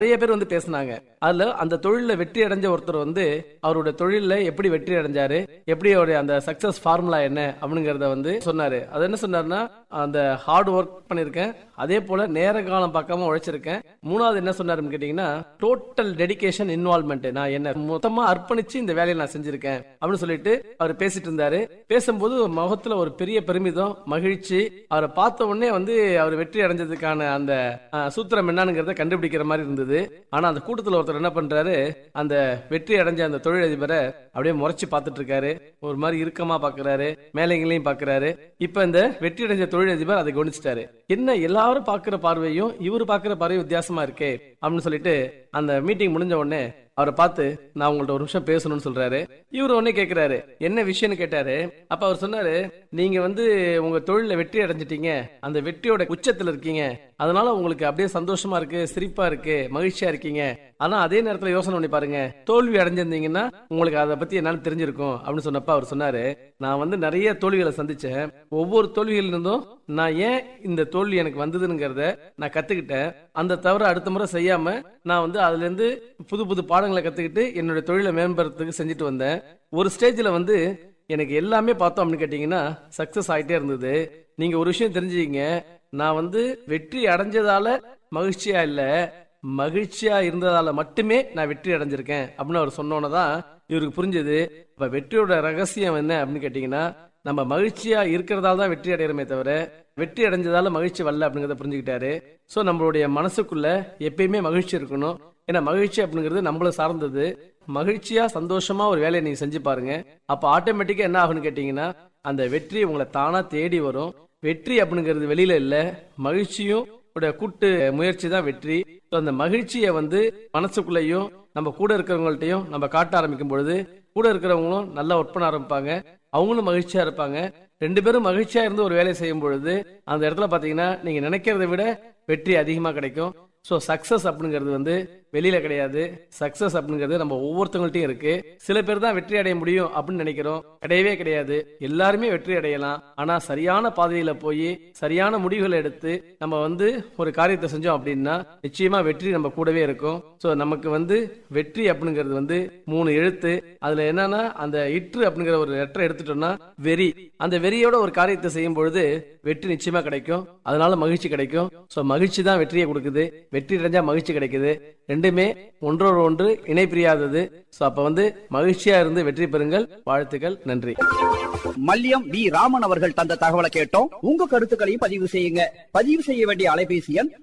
நிறைய பேர் வந்து பேசினாங்க. அதுல அந்த தொழில வெற்றி அடைஞ்ச ஒருத்தர் வந்து அவருடைய தொழில எப்படி வெற்றி அடைஞ்சாரு, எப்படி அவருடைய அந்த சக்சஸ் ஃபார்முலா என்ன அப்படிங்கறத வந்து சொன்னாரு. அது என்ன சொன்னாருன்னா, அந்த ஹார்ட் ஒர்க் பண்ணிருக்கேன், அதே போல நேர காலம் பார்க்காம உழைச்சிருக்கேன். மூணாவது என்ன சொன்னாருன்னு கேட்டீங்கன்னா, டோட்டல் டெடிகேஷன் இன்வால்வ்மெண்ட், நான் என்ன மொத்தமா அர்ப்பணிச்சு இந்த வேலையை நான் செஞ்சிருக்கேன் அப்படின்னு சொல்லிட்டு அவர் பேசிட்டு இருந்தாரு. பேசும்போது முகத்துல ஒரு பெரிய பெருமிதம், மகிழ்ச்சி. அவரை பார்த்த உடனே வந்து அவர் வெற்றி அடைஞ்சதுக்கான அந்த சூத்திரம் என்னங்கிறத கண்டுபிடிக்கிற மாதிரி இருந்தது. ஆனா அந்த கூட்டத்தில் ஒருத்தர் என்ன பண்றாரு, அந்த வெற்றி அடைஞ்ச அந்த தொழிலதிபரை அப்படியே முறைச்சு பார்த்துட்டு இருக்காரு. ஒரு மாதிரி இறுக்கமா பாக்குறாரு, மேலைங்களையும் பாக்குறாரு. இப்ப இந்த வெற்றி அடைஞ்ச தொழிலதிபர் அதை கவனிச்சிட்டாரு. என்ன எல்லாரும் பாக்குற பார்வையும் இவரு பாக்குற பார்வையும் வித்தியாசமா இருக்கே அப்படின்னு சொல்லிட்டு அந்த மீட்டிங் முடிஞ்ச உடனே அவரை பார்த்து, நான் உங்கள்ட்ட ஒரு நிமிஷம் பேசணும்னு சொல்றாரு. இவரு உடனே கேட்கிறாரு, என்ன விஷயம்னு கேட்டாரு. அப்ப அவர் சொன்னாரு, நீங்க வந்து உங்க தொழில வெற்றி அடைஞ்சிட்டீங்க, அந்த வெற்றியோட உச்சத்துல இருக்கீங்க, அதனால உங்களுக்கு அப்படியே சந்தோஷமா இருக்கு, சிரிப்பா இருக்கு, மகிழ்ச்சியா இருக்கீங்க. ஆனா அதே நேரத்துல யோசனை பண்ணி பாருங்க, தோல்வி அடைஞ்சிருந்தீங்கன்னா உங்களுக்கு அதை பத்தி என்னன்னு தெரிஞ்சிருக்கும் அப்படின்னு சொன்னப்ப அவர் சொன்னாரு, நான் வந்து நிறைய தோல்விகளை சந்திச்சேன், ஒவ்வொரு தோல்வியில இருந்தும் நான் ஏன் இந்த தோல்வி எனக்கு வந்ததுங்கிறத நான் கத்துக்கிட்டேன். அந்த தவிர அடுத்த முறை செய்யாம நான் வந்து அதுல இருந்து புது புது பாடங்களை கத்துக்கிட்டு என்னோட தொழிலை மேம்படுறதுக்கு செஞ்சுட்டு வந்தேன். ஒரு ஸ்டேஜ்ல வந்து எனக்கு எல்லாமே பார்த்தோம் அப்படின்னு கேட்டீங்கன்னா சக்சஸ் ஆயிட்டே இருந்தது. நீங்க ஒரு விஷயம் தெரிஞ்சுக்கீங்க, நான் வந்து வெற்றி அடைஞ்சதால மகிழ்ச்சியா இல்ல, மகிழ்ச்சியா இருந்ததால மட்டுமே நான் வெற்றி அடைஞ்சிருக்கேன் அப்படின்னு அவர் சொன்னோன்னதான் இவருக்கு புரிஞ்சது. இப்ப வெற்றியோட ரகசியம் என்ன அப்படின்னு கேட்டீங்கன்னா, நம்ம மகிழ்ச்சியா இருக்கிறதால தான் வெற்றி அடைகிறோமே தவிர வெற்றி அடைஞ்சதால மகிழ்ச்சி வரல அப்படிங்கறத புரிஞ்சுக்கிட்டாரு. சோ நம்மளுடைய மனசுக்குள்ள எப்பயுமே மகிழ்ச்சி இருக்கணும். ஏன்னா மகிழ்ச்சி அப்படிங்கிறது நம்மள சார்ந்தது. மகிழ்ச்சியா சந்தோஷமா ஒரு வேலையை நீங்க செஞ்சு பாருங்க. அப்ப ஆட்டோமேட்டிக்கா என்ன ஆகும்னு கேட்டீங்கன்னா, அந்த வெற்றி உங்களை தானா தேடி வரும். வெற்றி அப்படிங்கிறது வெளியில இல்ல, மகிழ்ச்சியும் கூட்டு முயற்சி தான் வெற்றி. அந்த மகிழ்ச்சியை வந்து மனசுக்குள்ளேயும் நம்ம கூட இருக்கிறவங்கள்ட்டையும் நம்ம காட்ட ஆரம்பிக்கும் பொழுது கூட இருக்கிறவங்களும் நல்லா ஒர்க் பண்ண ஆரம்பிப்பாங்க, அவங்களும் மகிழ்ச்சியா இருப்பாங்க. ரெண்டு பேரும் மகிழ்ச்சியா இருந்து ஒரு வேலையை செய்யும் பொழுது அந்த இடத்துல பாத்தீங்கன்னா நீங்க நினைக்கிறத விட வெற்றி அதிகமா கிடைக்கும். சோ சக்சஸ் அப்படிங்கிறது வந்து வெளியில கிடையாது, சக்சஸ் அப்படிங்கிறது நம்ம ஒவ்வொருத்தவங்கள்ட்டையும் இருக்கு. சில பேர் தான் வெற்றி அடைய முடியும் அப்படின்னு நினைக்கிறோம், கிடையவே கிடையாது. எல்லாருமே வெற்றி அடையலாம். ஆனா சரியான பாதையில போய் சரியான முடிவுகளை எடுத்து நம்ம வந்து ஒரு காரியத்தை செஞ்சோம் அப்படின்னா நிச்சயமா வெற்றி நம்ம கூடவே இருக்கும். சோ நமக்கு வந்து வெற்றி அப்படிங்கிறது வந்து 3 எழுத்து. அதுல என்னன்னா அந்த இற்று அப்படிங்கிற ஒரு லெட்டர் எடுத்துட்டோம்னா வெறி, அந்த வெறியோட ஒரு காரியத்தை செய்யும் பொழுது வெற்றி நிச்சயமா கிடைக்கும். அதனால மகிழ்ச்சி கிடைக்கும். சோ மகிழ்ச்சி தான் வெற்றியை கொடுக்குது. வெற்றி அடைஞ்சா மகிழ்ச்சி கிடைக்குது. ரெண்டுமே ஒன்றோடு ஒன்று இணை பிரியாதது. சோ அப்ப வந்து மகிழ்ச்சியா இருந்து வெற்றி பெறுங்கள். வாழ்த்துக்கள், நன்றி. மல்லியம் வி ராமன் அவர்கள் தந்த தகவலை கேட்டோம். உங்க கருத்துக்களையும் பதிவு செய்யுங்க. பதிவு செய்ய வேண்டிய அலைபேசி எண்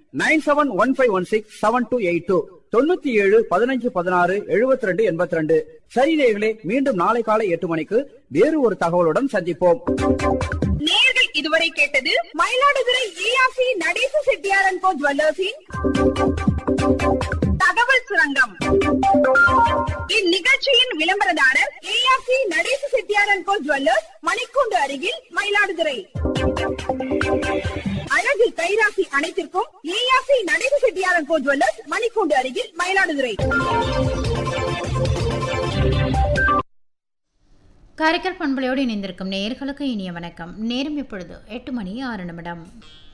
9715167282 97 15 16 72 82. சரி நேயர்களே, மீண்டும் நாளை காலை 8 மணிக்கு வேறு ஒரு தகவலுடன் சந்திப்போம். நேயர்கள் இதுவரை கேட்டது மயிலாடுதுறை ஏஆர்சி நடேச செட்டியார் அண்ட் கோ ஜுவல்லர்ஸின் தகவல் சுரங்கம். இந்நிகழ்ச்சியின் விளம்பரதாரர் ARC Natesa Chettiar and go jewellers, மணிக்கூண்டு அருகில், மயிலாடுதுறை. அழகு கைராசி அனைத்திற்கும் ARC Natesa Chettiar and go jewellers, மணிக்கூண்டு அருகில், மயிலாடுதுறை. காரைக்கால் பண்பலையோடு இணைந்திருக்கும் நேயர்களுக்கு இனிய வணக்கம். நேரம் இப்பொழுது 8 மணி 6 நிமிடம்.